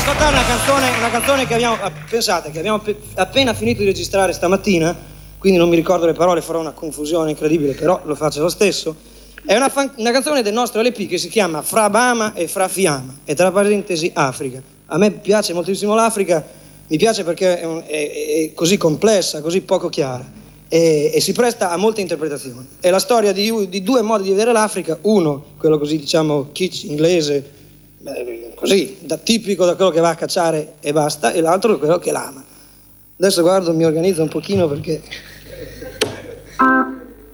ascoltare una canzone che abbiamo, pensate, che abbiamo appena finito di registrare stamattina, quindi non mi ricordo le parole, farò una confusione incredibile, però lo faccio lo stesso. È una canzone del nostro LP che si chiama Fra Bama e Fra Fiamma, e tra parentesi Africa. A me piace moltissimo l'Africa, mi piace perché è così complessa, così poco chiara, e si presta a molte interpretazioni. È la storia di due modi di vedere l'Africa, uno, quello così diciamo kitsch inglese, così, tipico da quello che va a cacciare e basta, e l'altro quello che l'ama. Adesso guardo, mi organizzo un pochino perché...